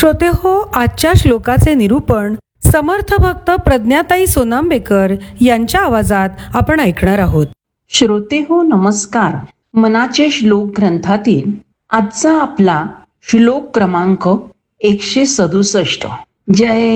श्रोते हो, आजच्या श्लोकाचे निरूपण समर्थ भक्त प्रज्ञाताई सोनांबेकर यांच्या आवाजात आपण ऐकणार आहोत. श्रोते हो नमस्कार. मनाचे श्लोक ग्रंथातील आजचा आपला श्लोक क्रमांक 167. जय